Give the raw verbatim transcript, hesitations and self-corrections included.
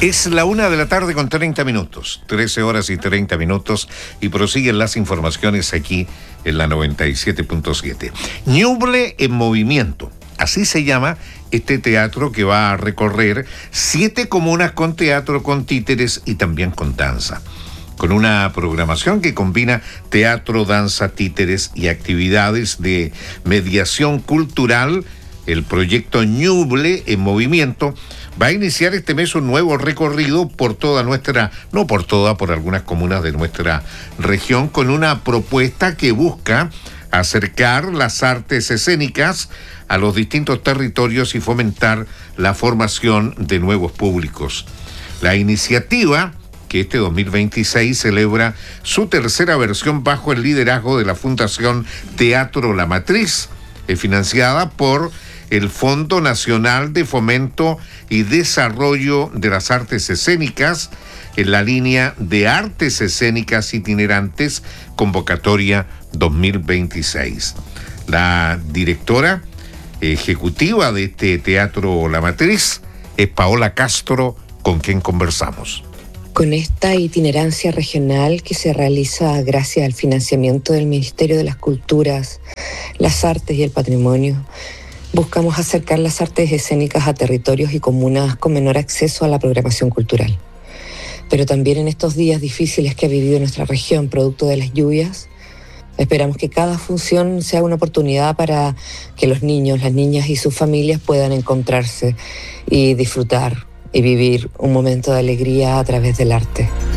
Es la una de la tarde con treinta minutos, trece horas y treinta minutos, y prosiguen las informaciones aquí en la noventa y siete punto siete. Ñuble en movimiento, así se llama este teatro que va a recorrer siete comunas con teatro, con títeres y también con danza. Con una programación que combina teatro, danza, títeres y actividades de mediación cultural. El proyecto Ñuble en movimiento va a iniciar este mes un nuevo recorrido por toda nuestra, no por toda, por algunas comunas de nuestra región, con una propuesta que busca acercar las artes escénicas a los distintos territorios y fomentar la formación de nuevos públicos. La iniciativa, que este dos mil veintiséis celebra su tercera versión bajo el liderazgo de la Fundación Teatro La Matriz, es financiada por el Fondo Nacional de Fomento y Desarrollo de las Artes Escénicas en la línea de Artes Escénicas Itinerantes, convocatoria dos mil veintiséis. La directora ejecutiva de este Teatro La Matriz es Paola Castro, con quien conversamos. Con esta itinerancia regional que se realiza gracias al financiamiento del Ministerio de las Culturas, las Artes y el Patrimonio, buscamos acercar las artes escénicas a territorios y comunas con menor acceso a la programación cultural. Pero también en estos días difíciles que ha vivido nuestra región producto de las lluvias, esperamos que cada función sea una oportunidad para que los niños, las niñas y sus familias puedan encontrarse y disfrutar y vivir un momento de alegría a través del arte.